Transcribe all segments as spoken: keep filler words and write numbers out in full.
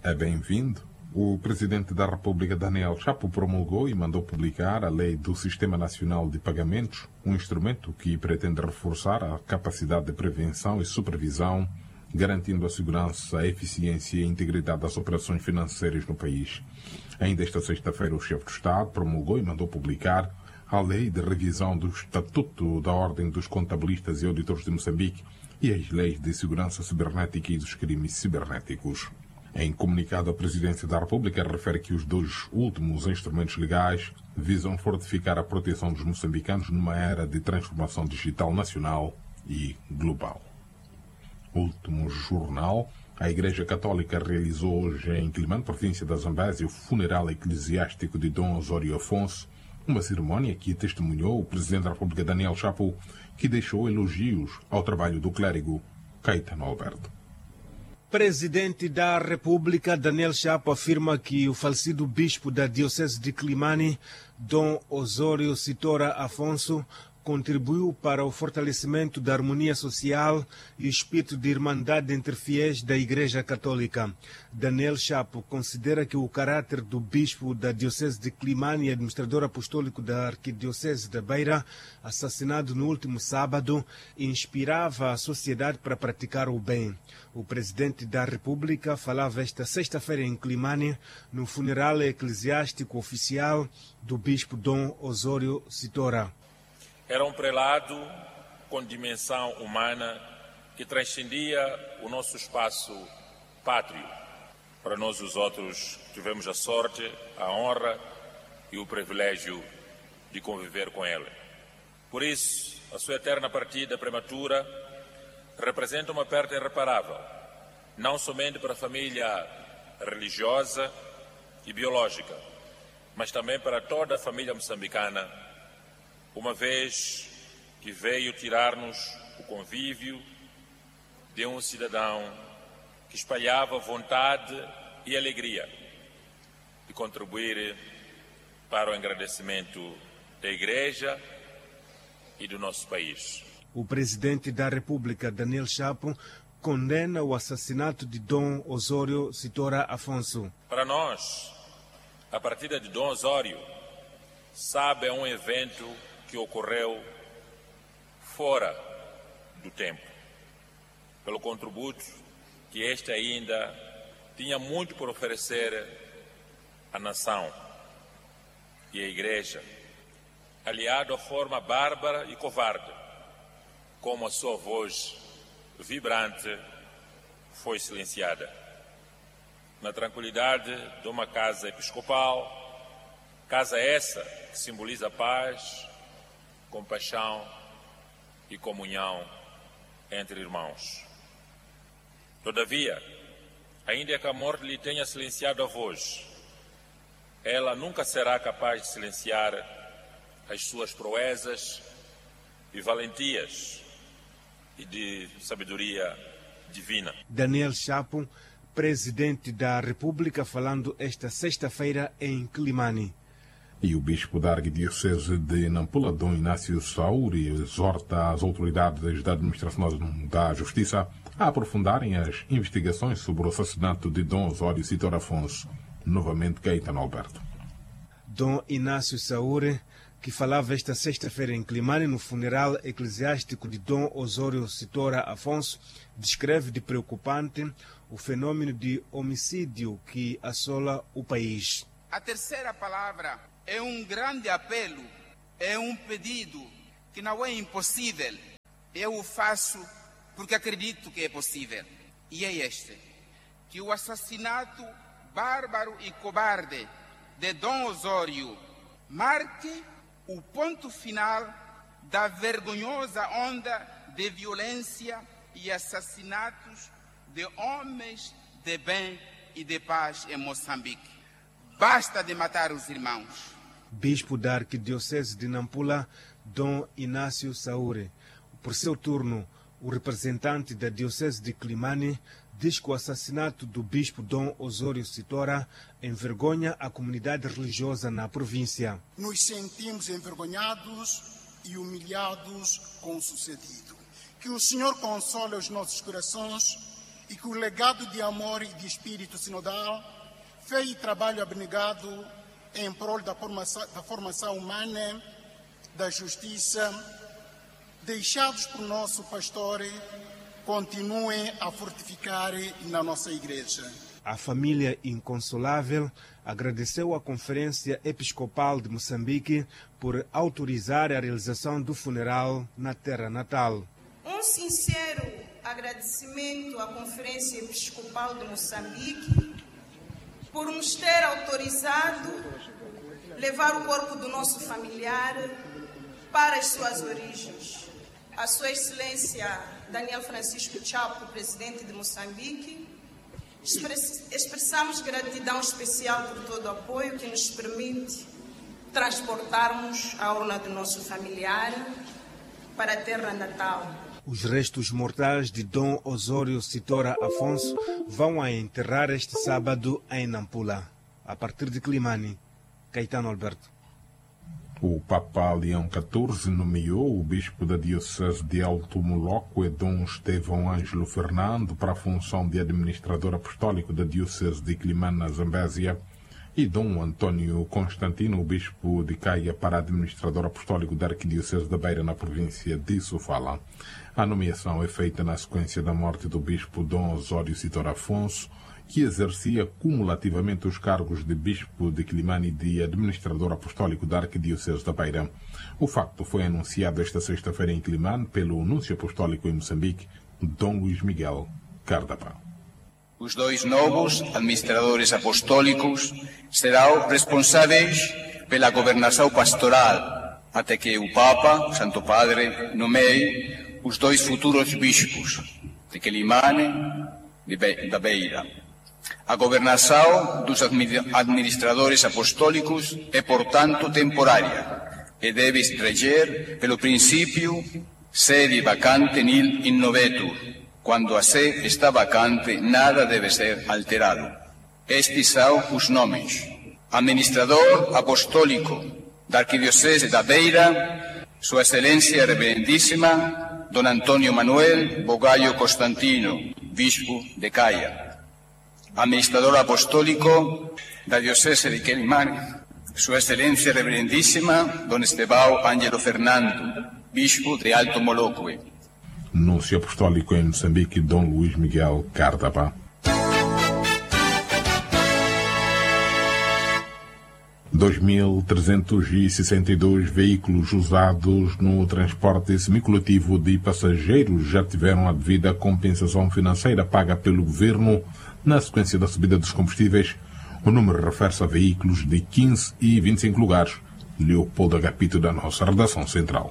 é bem-vindo. O Presidente da República, Daniel Chapo, promulgou e mandou publicar a Lei do Sistema Nacional de Pagamentos, um instrumento que pretende reforçar a capacidade de prevenção e supervisão, garantindo a segurança, a eficiência e a integridade das operações financeiras no país. Ainda esta sexta-feira, o chefe do Estado promulgou e mandou publicar a Lei de Revisão do Estatuto da Ordem dos Contabilistas e Auditores de Moçambique e as Leis de Segurança Cibernética e dos Crimes Cibernéticos. Em comunicado, a Presidência da República refere que os dois últimos instrumentos legais visam fortificar a proteção dos moçambicanos numa era de transformação digital nacional e global. Último jornal. A Igreja Católica realizou hoje em Quelimane, província da Zambésia, o funeral eclesiástico de Dom Osório Afonso, uma cerimónia que testemunhou o Presidente da República, Daniel Chapo, que deixou elogios ao trabalho do clérigo Caetano Alberto. Presidente da República, Daniel Chapo, afirma que o falecido bispo da Diocese de Quelimane, Dom Osório Sitora Afonso, contribuiu para o fortalecimento da harmonia social e o espírito de irmandade entre fiéis da Igreja Católica. Daniel Chapo considera que o caráter do bispo da Diocese de Quelimane e administrador apostólico da Arquidiocese da Beira, assassinado no último sábado, inspirava a sociedade para praticar o bem. O Presidente da República falava esta sexta-feira em Quelimane, no funeral eclesiástico oficial do bispo Dom Osório Sitora. Era um prelado com dimensão humana que transcendia o nosso espaço pátrio. Para nós os outros tivemos a sorte, a honra e o privilégio de conviver com ele. Por isso, a sua eterna partida prematura representa uma perda irreparável, não somente para a família religiosa e biológica, mas também para toda a família moçambicana, uma vez que veio tirar-nos o convívio de um cidadão que espalhava vontade e alegria de contribuir para o engrandecimento da Igreja e do nosso país. O Presidente da República, Daniel Chapo, condena o assassinato de Dom Osório Sitora Afonso. Para nós, a partida de Dom Osório sabe é um evento que ocorreu fora do tempo, pelo contributo que este ainda tinha muito por oferecer à nação e à Igreja, aliado à forma bárbara e covarde, como a sua voz vibrante foi silenciada. Na tranquilidade de uma casa episcopal, casa essa que simboliza paz, compaixão e comunhão entre irmãos. Todavia, ainda que a morte lhe tenha silenciado a voz, ela nunca será capaz de silenciar as suas proezas e valentias e de sabedoria divina. Daniel Chapo, Presidente da República, falando esta sexta-feira em Quelimane. E o bispo da Arquidiocese de Nampula, Dom Inácio Sauri, exorta as autoridades da administração da Justiça a aprofundarem as investigações sobre o assassinato de Dom Osório Sitora Afonso. Novamente, Caetano Alberto. Dom Inácio Sauri, que falava esta sexta-feira em Quelimane no funeral eclesiástico de Dom Osório Sitora Afonso, descreve de preocupante o fenômeno de homicídio que assola o país. A terceira palavra é um grande apelo, é um pedido que não é impossível. Eu o faço porque acredito que é possível. E é este, que o assassinato bárbaro e cobarde de Dom Osório marque o ponto final da vergonhosa onda de violência e assassinatos de homens de bem e de paz em Moçambique. Basta de matar os irmãos. Bispo da Arquidiocese de Nampula, Dom Inácio Sauri. Por seu turno, o representante da Diocese de Quelimane diz que o assassinato do bispo Dom Osório Sitora envergonha a comunidade religiosa na província. Nos sentimos envergonhados e humilhados com o sucedido. Que o Senhor console os nossos corações e que o legado de amor e de espírito sinodal fez trabalho abnegado em prol da formação, da formação humana, da justiça, deixados por nosso pastor, continuem a fortificar na nossa igreja. A família inconsolável agradeceu à Conferência Episcopal de Moçambique por autorizar a realização do funeral na terra natal. Um sincero agradecimento à Conferência Episcopal de Moçambique por nos ter autorizado levar o corpo do nosso familiar para as suas origens. A Sua Excelência Daniel Francisco Chapo, presidente de Moçambique, expressamos gratidão especial por todo o apoio que nos permite transportarmos a urna do nosso familiar para a terra natal. Os restos mortais de Dom Osório Sitora Afonso vão a enterrar este sábado em Nampula. A partir de Climane, Caetano Alberto. O Papa Leão catorze nomeou o bispo da Diocese de Alto Moloco, Dom Estevão Ângelo Fernando, para a função de administrador apostólico da Diocese de Climane, na Zambésia, e Dom Antônio Constantino, o bispo de Caia, para administrador apostólico da Arquidiocese da Beira, na província de Sofala. A nomeação é feita na sequência da morte do bispo Dom Osório Sitora Afonso, que exercia cumulativamente os cargos de bispo de Climane e de administrador apostólico da Arquidiocese da Beira. O facto foi anunciado esta sexta-feira em Climane pelo Núncio Apostólico em Moçambique, Dom Luís Miguel Cardapa. Os dois novos administradores apostólicos serão responsáveis pela governação pastoral, até que o Papa, o Santo Padre, nomeie os dois futuros bispos de Climane e da Beira. A governação dos administradores apostólicos é, portanto, temporária e deve reger pelo princípio sede vacante nil innovetur. Quando a sé está vacante, nada deve ser alterado. Estes são os nomes: administrador apostólico da Arquidiocese da Beira, Sua Excelência Reverendíssima Dom Antônio Manuel Bogalho Constantino, bispo de Caia. Administrador apostólico da Diocese de Climane, Sua Excelência Reverendíssima Dom Estevão Ângelo Fernando, bispo de Alto Moloco. Núncio Apostólico em Moçambique, Dom Luís Miguel Cardapa. dois mil trezentos e sessenta e dois veículos usados no transporte semicoletivo de passageiros já tiveram a devida compensação financeira paga pelo governo na sequência da subida dos combustíveis. O número refere-se a veículos de quinze e vinte e cinco lugares. Leopoldo Agapito, da nossa redação central.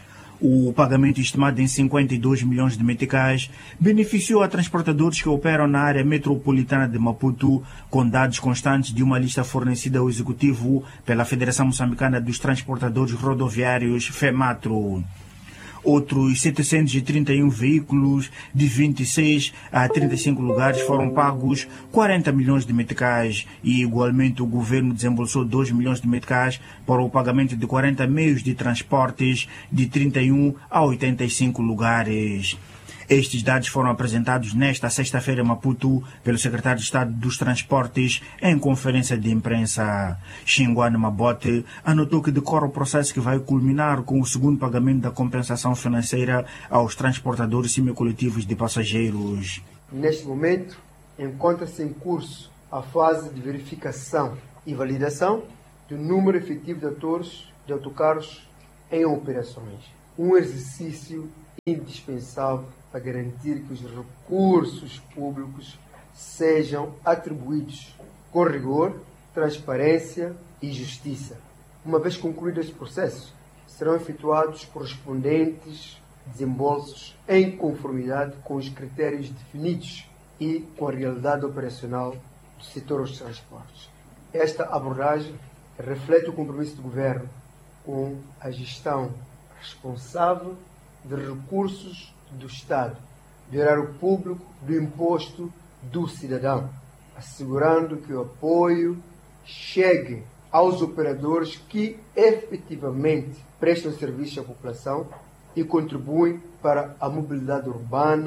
O pagamento estimado em cinquenta e dois milhões de meticais beneficiou a transportadores que operam na área metropolitana de Maputo, com dados constantes de uma lista fornecida ao Executivo pela Federação Moçambicana dos Transportadores Rodoviários, FEMATRO. Outros setecentos e trinta e um veículos de vinte e seis a trinta e cinco lugares foram pagos quarenta milhões de meticais e, igualmente, o governo desembolsou dois milhões de meticais para o pagamento de quarenta meios de transportes de trinta e um a oitenta e cinco lugares. Estes dados foram apresentados nesta sexta-feira em Maputo pelo secretário de Estado dos Transportes em conferência de imprensa. Xinguane Mabote anotou que decorre o processo que vai culminar com o segundo pagamento da compensação financeira aos transportadores semicoletivos de passageiros. Neste momento, encontra-se em curso a fase de verificação e validação do número efetivo de atores de autocarros em operações. Um exercício indispensável para garantir que os recursos públicos sejam atribuídos com rigor, transparência e justiça. Uma vez concluído este processo, serão efetuados correspondentes desembolsos em conformidade com os critérios definidos e com a realidade operacional do setor dos transportes. Esta abordagem reflete o compromisso do Governo com a gestão responsável de recursos do Estado, de erário público do imposto do cidadão, assegurando que o apoio chegue aos operadores que efetivamente prestam serviço à população e contribuem para a mobilidade urbana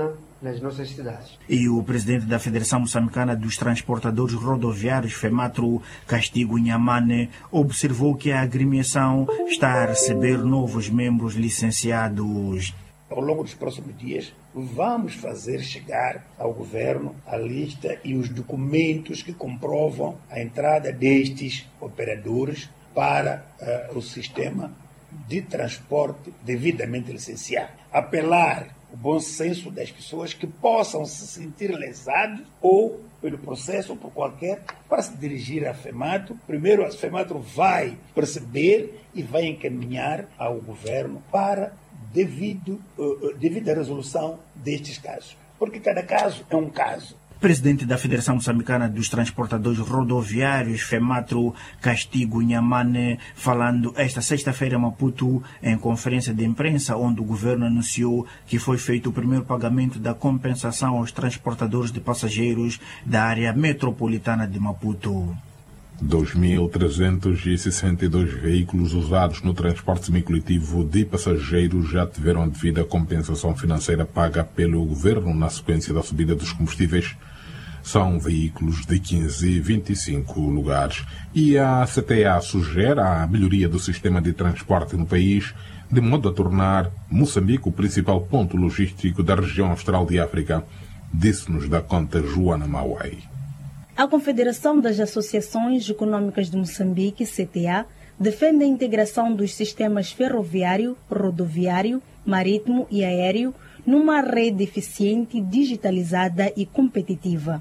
nas nossas cidades. E o presidente da Federação Moçambicana dos Transportadores Rodoviários, FEMATRO, Castigo Inhamane, observou que a agremiação está a receber novos membros licenciados. Ao longo dos próximos dias, vamos fazer chegar ao governo a lista e os documentos que comprovam a entrada destes operadores para uh, o sistema de transporte devidamente licenciado. Apelar o bom senso das pessoas que possam se sentir lesados ou pelo processo ou por qualquer, para se dirigir à FEMATRO. Primeiro, a FEMATRO vai perceber e vai encaminhar ao governo para devido, uh, devida resolução destes casos. Porque cada caso é um caso. Presidente da Federação Moçambicana dos Transportadores Rodoviários, FEMATRO, Castigo Inhamane, falando esta sexta-feira em Maputo, em conferência de imprensa, onde o governo anunciou que foi feito o primeiro pagamento da compensação aos transportadores de passageiros da área metropolitana de Maputo. dois mil trezentos e sessenta e dois veículos usados no transporte semicoletivo de passageiros já tiveram a devida compensação financeira paga pelo governo na sequência da subida dos combustíveis. São veículos de quinze e vinte e cinco lugares. E a C T A sugere a melhoria do sistema de transporte no país, de modo a tornar Moçambique o principal ponto logístico da região austral de África, disse-nos da conta Joana Mauai. A Confederação das Associações Econômicas de Moçambique, C T A, defende a integração dos sistemas ferroviário, rodoviário, marítimo e aéreo numa rede eficiente, digitalizada e competitiva.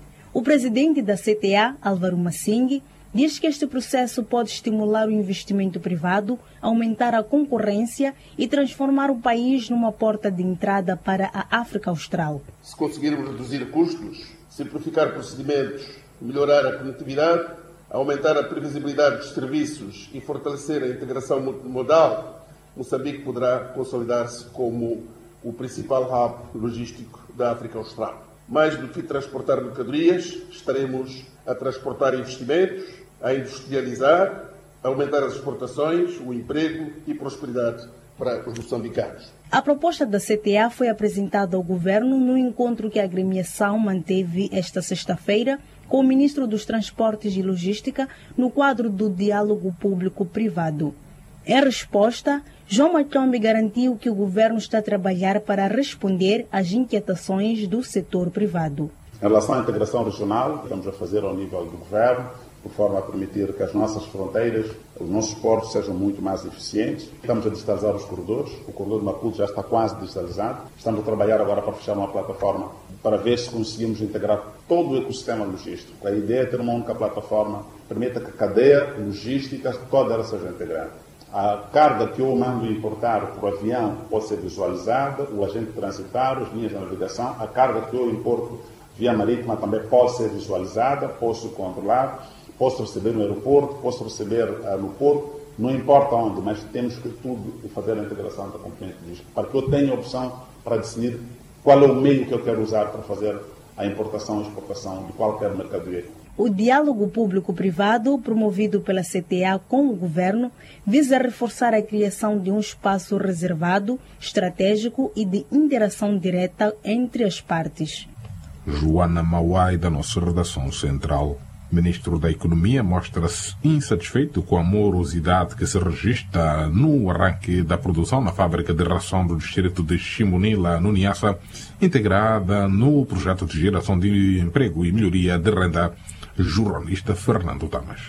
O presidente da C T A, Álvaro Massing, diz que este processo pode estimular o investimento privado, aumentar a concorrência e transformar o país numa porta de entrada para a África Austral. Se conseguirmos reduzir custos, simplificar procedimentos, melhorar a conectividade, aumentar a previsibilidade dos serviços e fortalecer a integração multimodal, Moçambique poderá consolidar-se como o principal hub logístico da África Austral. Mais do que transportar mercadorias, estaremos a transportar investimentos, a industrializar, a aumentar as exportações, o emprego e prosperidade para os moçambicanos. A proposta da C T A foi apresentada ao governo no encontro que a agremiação manteve esta sexta-feira com o ministro dos Transportes e Logística no quadro do diálogo público-privado. Em resposta, João Machombe garantiu que o governo está a trabalhar para responder às inquietações do setor privado. Em relação à integração regional, estamos a fazer ao nível do governo, de forma a permitir que as nossas fronteiras, os nossos portos sejam muito mais eficientes. Estamos a digitalizar os corredores. O corredor de Maputo já está quase digitalizado. Estamos a trabalhar agora para fechar uma plataforma para ver se conseguimos integrar todo o ecossistema logístico. A ideia é ter uma única plataforma que permita que a cadeia logística toda ela seja integrada. A carga que eu mando importar por avião pode ser visualizada, o agente transitar, as linhas de navegação. A carga que eu importo via marítima também pode ser visualizada, posso controlar, posso receber no aeroporto, posso receber uh, no porto, não importa onde, mas temos que tudo fazer a integração da componente logística, para que eu tenha a opção para decidir qual é o meio que eu quero usar para fazer a importação e exportação de qualquer mercadoria. O diálogo público-privado, promovido pela C T A com o governo, visa reforçar a criação de um espaço reservado, estratégico e de interação direta entre as partes. Joana Mauai, da nossa redação central. Ministro da Economia mostra-se insatisfeito com a morosidade que se registra no arranque da produção na fábrica de ração do distrito de Chimunila, no Niassa, integrada no projeto de geração de emprego e melhoria de renda. Jornalista Fernando Tamas.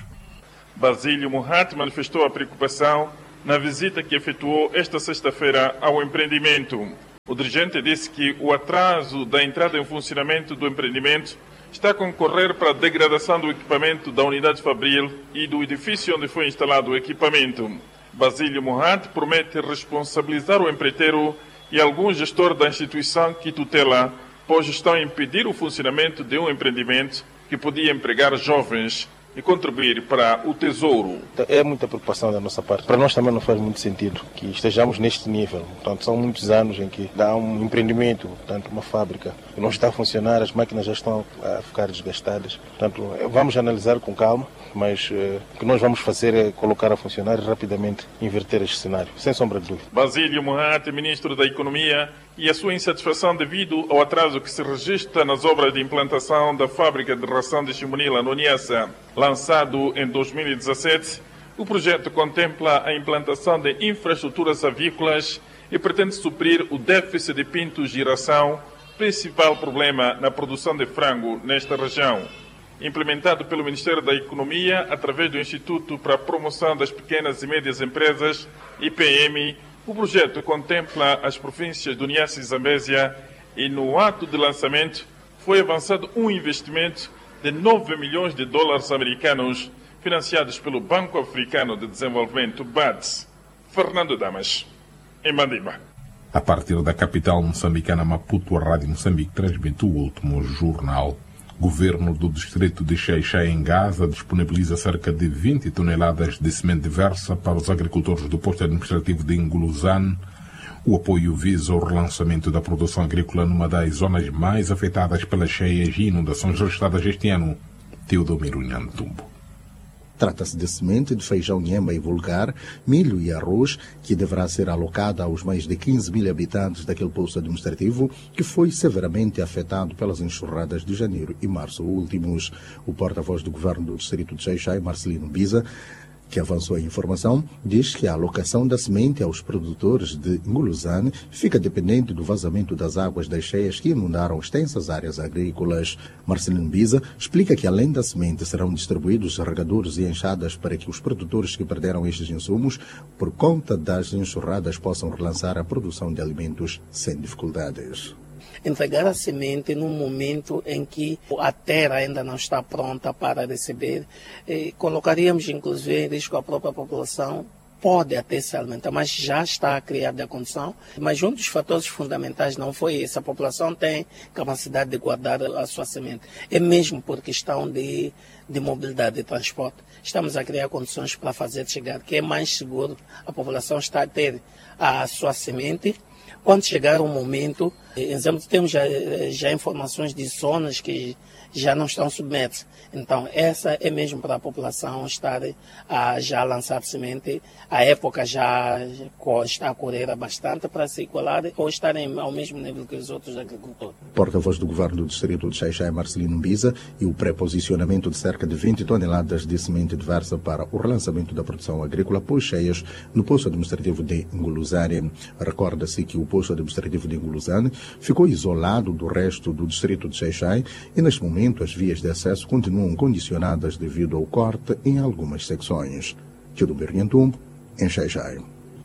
Basílio Mohat manifestou a preocupação na visita que efetuou esta sexta-feira ao empreendimento. O dirigente disse que o atraso da entrada em funcionamento do empreendimento está a concorrer para a degradação do equipamento da unidade fabril e do edifício onde foi instalado o equipamento. Basílio Mohat promete responsabilizar o empreiteiro e algum gestor da instituição que tutela, pois estão a impedir o funcionamento de um empreendimento que podia empregar jovens e contribuir para o tesouro. É muita preocupação da nossa parte. Para nós também não faz muito sentido que estejamos neste nível. Portanto, são muitos anos em que dá um empreendimento, portanto, uma fábrica que não está a funcionar, as máquinas já estão a ficar desgastadas. Portanto, vamos analisar com calma, mas eh, o que nós vamos fazer é colocar a funcionar e rapidamente inverter este cenário, sem sombra de dúvida. Basílio Mohat, ministro da Economia, e a sua insatisfação devido ao atraso que se registra nas obras de implantação da fábrica de ração de Chimunila no Niassa. Lançado em dois mil e dezassete, o projeto contempla a implantação de infraestruturas avícolas e pretende suprir o déficit de pintos de ração, principal problema na produção de frango nesta região. Implementado pelo Ministério da Economia através do Instituto para a Promoção das Pequenas e Médias Empresas, I P M, o projeto contempla as províncias do Niassa e Zambésia e no ato de lançamento foi avançado um investimento de nove milhões de dólares americanos financiados pelo Banco Africano de Desenvolvimento, B A D S. Fernando Damas, em Mandiba. A partir da capital moçambicana Maputo, a Rádio Moçambique transmite o último jornal. Governo do distrito de Xai-Xai, em Gaza, disponibiliza cerca de vinte toneladas de semente diversa para os agricultores do posto administrativo de Nguluzane. O apoio visa o relançamento da produção agrícola numa das zonas mais afetadas pelas cheias e inundações registradas este ano. Teodomiro Nhantumbo. Trata-se de semente de feijão nhemba e vulgar, milho e arroz, que deverá ser alocada aos mais de quinze mil habitantes daquele posto administrativo, que foi severamente afetado pelas enxurradas de janeiro e março últimos. O porta-voz do governo do distrito de Xai-Xai, Marcelino Biza, que avançou a informação, diz que a alocação da semente aos produtores de Nguluzane fica dependente do vazamento das águas das cheias que inundaram extensas áreas agrícolas. Marcelino Biza explica que, além da semente, serão distribuídos regadores e enxadas para que os produtores que perderam estes insumos por conta das enxurradas possam relançar a produção de alimentos sem dificuldades. Entregar a semente num momento em que a terra ainda não está pronta para receber, eh, colocaríamos inclusive em risco a própria população. Pode até se alimentar, mas já está criada a condição. Mas um dos fatores fundamentais não foi esse. A população tem capacidade de guardar a sua semente. É mesmo por questão de, de mobilidade de transporte. Estamos a criar condições para fazer chegar, que é mais seguro. A população está a ter a sua semente. Quando chegar o momento, exemplo, temos já, já informações de zonas que já não estão submersas. Então, essa é mesmo para a população estar a já lançar semente. A época já está a correr bastante para se igualar ou estarem ao mesmo nível que os outros agricultores. Porta-voz do governo do distrito de Xai-Xai, Marcelino Biza, e o pré-posicionamento de cerca de vinte toneladas de semente diversa para o relançamento da produção agrícola por cheias no posto administrativo de Nguluzane. Recorda-se que o posto administrativo de Nguluzane ficou isolado do resto do distrito de Xai-Xai e, neste momento, as vias de acesso continuam condicionadas devido ao corte em algumas secções. Teodomiro Nhantumbo, em Xai-Xai.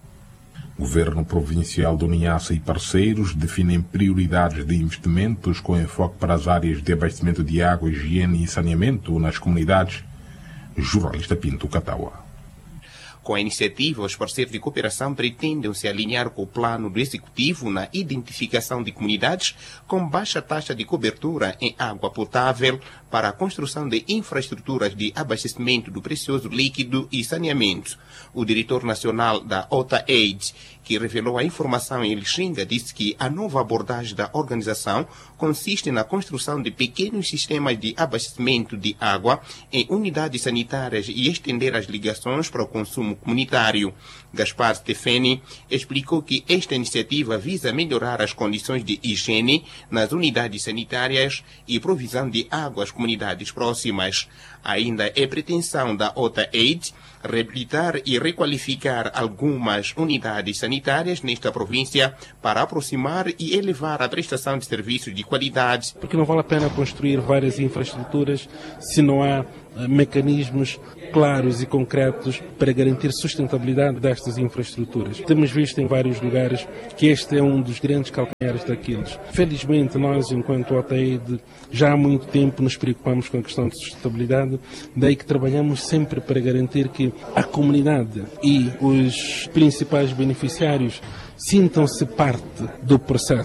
Governo Provincial do Niassa e parceiros definem prioridades de investimentos com enfoque para as áreas de abastecimento de água, higiene e saneamento nas comunidades. Jornalista Pinto Cataua. Com a iniciativa, os parceiros de cooperação pretendem se alinhar com o plano do Executivo na identificação de comunidades com baixa taxa de cobertura em água potável para a construção de infraestruturas de abastecimento do precioso líquido e saneamento. O diretor nacional da OTA-AIDS, que revelou a informação em Lixinga, disse que a nova abordagem da organização consiste na construção de pequenos sistemas de abastecimento de água em unidades sanitárias e estender as ligações para o consumo comunitário. Gaspar Stefani explicou que esta iniciativa visa melhorar as condições de higiene nas unidades sanitárias e provisão de água às comunidades próximas. Ainda é pretensão da OTA-AIDS reabilitar e requalificar algumas unidades sanitárias nesta província para aproximar e elevar a prestação de serviços de qualidade. Porque não vale a pena construir várias infraestruturas se não há uh, mecanismos claros e concretos para garantir sustentabilidade destas infraestruturas. Temos visto em vários lugares que este é um dos grandes calcanhares daqueles. Felizmente, nós, enquanto OTA-AIDS, já há muito tempo nos preocupamos com a questão de sustentabilidade, daí que trabalhamos sempre para garantir que a comunidade e os principais beneficiários sintam-se parte do processo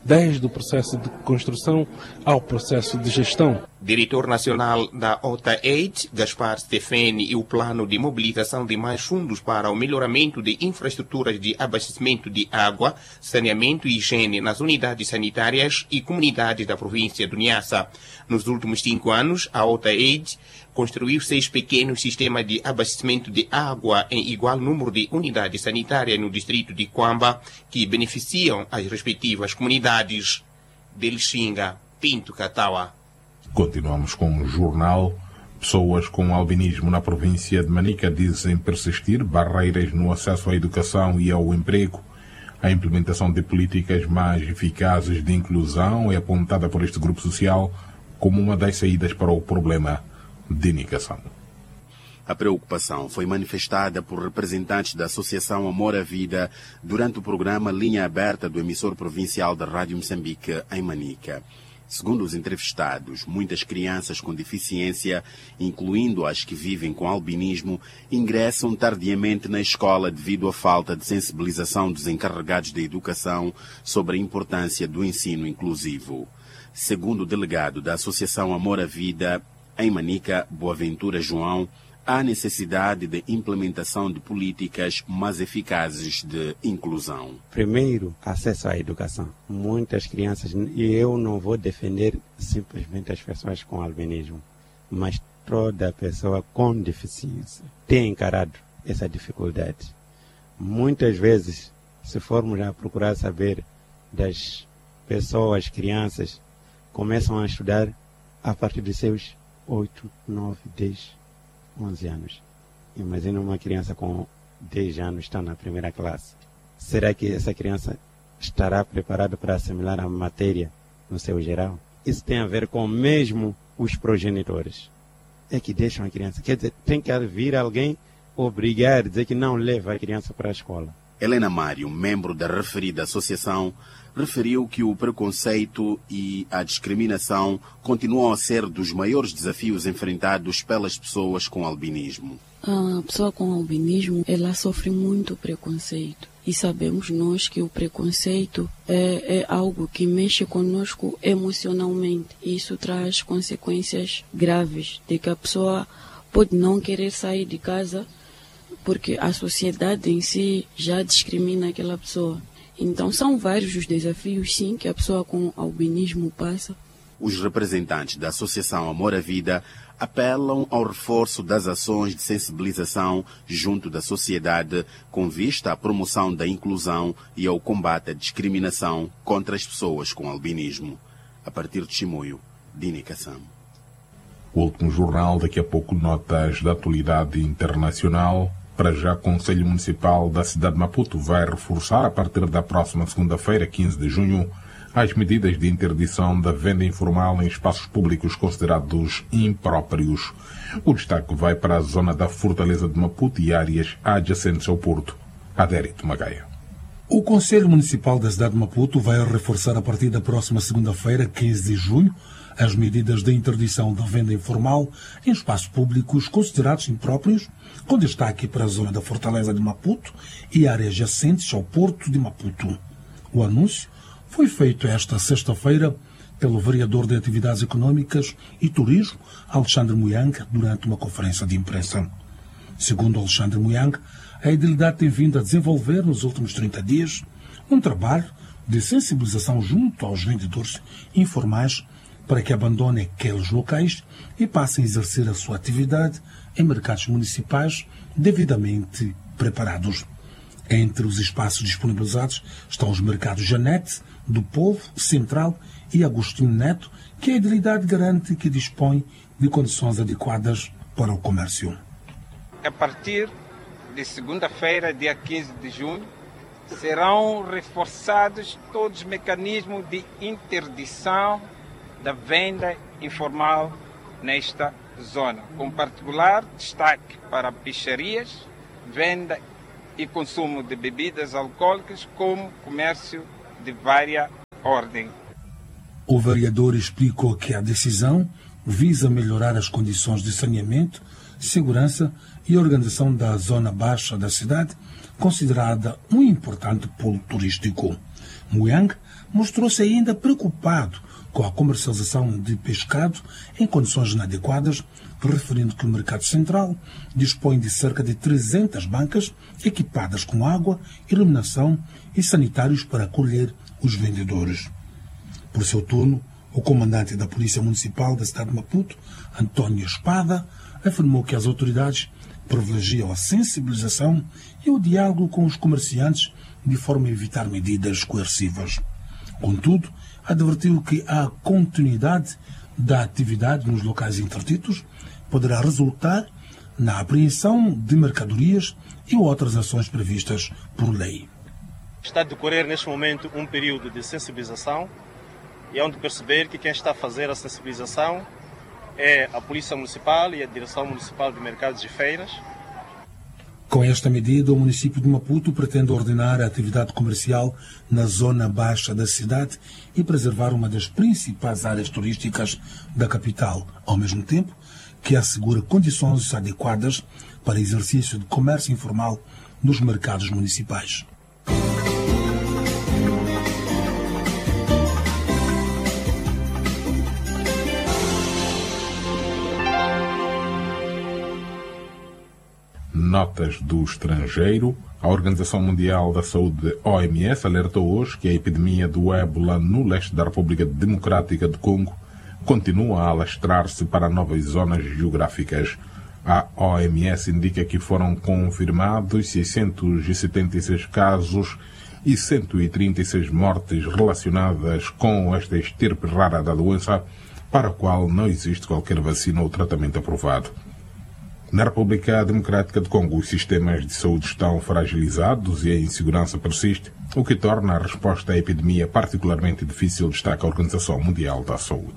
desde o processo de construção ao processo de gestão. Diretor nacional da O T A I D, Gaspar Stefani, e o plano de mobilização de mais fundos para o melhoramento de infraestruturas de abastecimento de água, saneamento e higiene nas unidades sanitárias e comunidades da província do Niassa. Nos últimos cinco anos, a O T A I D construiu seis pequenos sistemas de abastecimento de água em igual número de unidades sanitárias no distrito de Quamba, que beneficiam as respectivas comunidades. Delxinga, Pinto Catawa. Continuamos com o jornal. Pessoas com albinismo na província de Manica dizem persistir barreiras no acesso à educação e ao emprego. A implementação de políticas mais eficazes de inclusão é apontada por este grupo social como uma das saídas para o problema de indicação. A preocupação foi manifestada por representantes da Associação Amor à Vida durante o programa Linha Aberta do emissor provincial da Rádio Moçambique em Manica. Segundo os entrevistados, muitas crianças com deficiência, incluindo as que vivem com albinismo, ingressam tardiamente na escola devido à falta de sensibilização dos encarregados da educação sobre a importância do ensino inclusivo. Segundo o delegado da Associação Amor à Vida, em Manica, Boaventura João, há necessidade de implementação de políticas mais eficazes de inclusão. Primeiro, acesso à educação. Muitas crianças, e eu não vou defender simplesmente as pessoas com albinismo, mas toda pessoa com deficiência tem encarado essa dificuldade. Muitas vezes, se formos a procurar saber das pessoas, crianças, começam a estudar a partir de seus oito, nove, dez, onze anos. Imagina uma criança com dez anos está na primeira classe. Será que essa criança estará preparada para assimilar a matéria no seu geral? Isso tem a ver com mesmo os progenitores. É que deixam a criança. Quer dizer, tem que vir alguém obrigar, dizer que não leva a criança para a escola. Helena Mário, membro da referida associação, referiu que o preconceito e a discriminação continuam a ser dos maiores desafios enfrentados pelas pessoas com albinismo. A pessoa com albinismo, ela sofre muito preconceito. E sabemos nós que o preconceito é, é algo que mexe conosco emocionalmente. Isso traz consequências graves, de que a pessoa pode não querer sair de casa porque a sociedade em si já discrimina aquela pessoa. Então, são vários os desafios, sim, que a pessoa com albinismo passa. Os representantes da Associação Amor à Vida apelam ao reforço das ações de sensibilização junto da sociedade com vista à promoção da inclusão e ao combate à discriminação contra as pessoas com albinismo. A partir de Chimoio, Dini Kassam. O último jornal, daqui a pouco, notas da atualidade internacional. Para já, o Conselho Municipal da cidade de Maputo vai reforçar, a partir da próxima segunda-feira, quinze de junho, as medidas de interdição da venda informal em espaços públicos considerados impróprios. O destaque vai para a zona da Fortaleza de Maputo e áreas adjacentes ao Porto. Adérito Magaia. O Conselho Municipal da cidade de Maputo vai reforçar, a partir da próxima segunda-feira, quinze de junho, as medidas de interdição da venda informal em espaços públicos considerados impróprios, com destaque para a zona da Fortaleza de Maputo e áreas adjacentes ao Porto de Maputo. O anúncio foi feito esta sexta-feira pelo vereador de Atividades Econômicas e Turismo, Alexandre Muyang, durante uma conferência de imprensa. Segundo Alexandre Muyang, a edilidade tem vindo a desenvolver nos últimos trinta dias um trabalho de sensibilização junto aos vendedores informais para que abandonem aqueles locais e passem a exercer a sua atividade em mercados municipais devidamente preparados. Entre os espaços disponibilizados estão os mercados Janete, do Povo, Central e Agostinho Neto, que a edilidade garante que dispõe de condições adequadas para o comércio. A partir de segunda-feira, dia quinze de junho, serão reforçados todos os mecanismos de interdição da venda informal nesta zona, com particular destaque para picharias, venda e consumo de bebidas alcoólicas, como comércio de vária ordem. O vereador explicou que a decisão visa melhorar as condições de saneamento, segurança e organização da zona baixa da cidade, considerada um importante polo turístico. Muyang mostrou-se ainda preocupado com a comercialização de pescado em condições inadequadas, referindo que o mercado central dispõe de cerca de trezentas bancas equipadas com água, iluminação e sanitários para acolher os vendedores. Por seu turno, o comandante da Polícia Municipal da cidade de Maputo, António Espada, afirmou que as autoridades privilegiam a sensibilização e o diálogo com os comerciantes de forma a evitar medidas coercivas. Contudo, advertiu que a continuidade da atividade nos locais interditos poderá resultar na apreensão de mercadorias e outras ações previstas por lei. Está a decorrer neste momento um período de sensibilização e é onde perceber que quem está a fazer a sensibilização é a Polícia Municipal e a Direção Municipal de Mercados e Feiras. Com esta medida, o município de Maputo pretende ordenar a atividade comercial na zona baixa da cidade e preservar uma das principais áreas turísticas da capital, ao mesmo tempo que assegura condições adequadas para exercício de comércio informal nos mercados municipais. Notas do estrangeiro. A Organização Mundial da Saúde, O M S, alertou hoje que a epidemia do ébola no leste da República Democrática do Congo continua a alastrar-se para novas zonas geográficas. A O M S indica que foram confirmados seiscentos e setenta e seis casos e cento e trinta e seis mortes relacionadas com esta estirpe rara da doença, para a qual não existe qualquer vacina ou tratamento aprovado. Na República Democrática do Congo, os sistemas de saúde estão fragilizados e a insegurança persiste, o que torna a resposta à epidemia particularmente difícil, destaca a Organização Mundial da Saúde.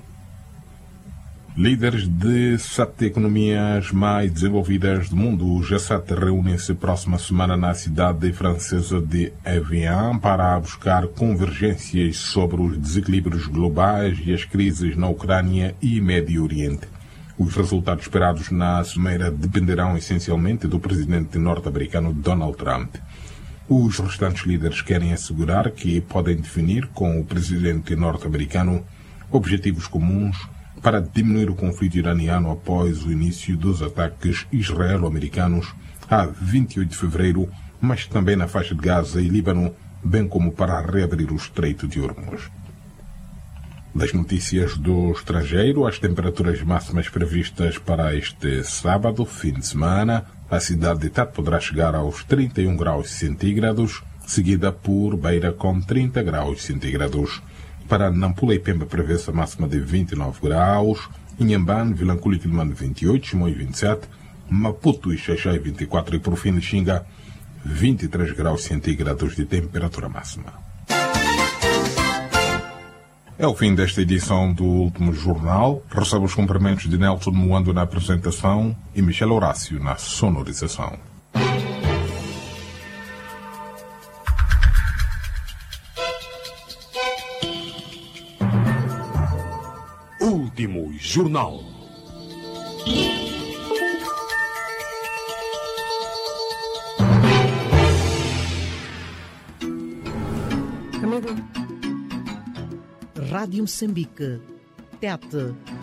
Líderes de sete economias mais desenvolvidas do mundo, o G sete, reúnem-se próxima semana na cidade francesa de Evian para buscar convergências sobre os desequilíbrios globais e as crises na Ucrânia e Médio Oriente. Os resultados esperados na cimeira dependerão essencialmente do presidente norte-americano Donald Trump. Os restantes líderes querem assegurar que podem definir com o presidente norte-americano objetivos comuns para diminuir o conflito iraniano após o início dos ataques israelo-americanos a vinte e oito de fevereiro, mas também na faixa de Gaza e Líbano, bem como para reabrir o Estreito de Hormuz. Das notícias do estrangeiro, as temperaturas máximas previstas para este sábado, fim de semana, a cidade de Tete poderá chegar aos trinta e um graus centígrados, seguida por Beira com trinta graus centígrados. Para Nampula e Pemba prevê-se a máxima de vinte e nove graus, Inhambane, Vilanculo e Quilomane vinte e oito, Chimoio vinte e sete, Maputo e Xaixai vinte e quatro e por fim Lixinga vinte e três graus centígrados de temperatura máxima. É o fim desta edição do Último Jornal. Recebo os cumprimentos de Nelson Moando na apresentação e Michel Horácio na sonorização. Último Jornal. Amigo. Rádio Moçambique, Tete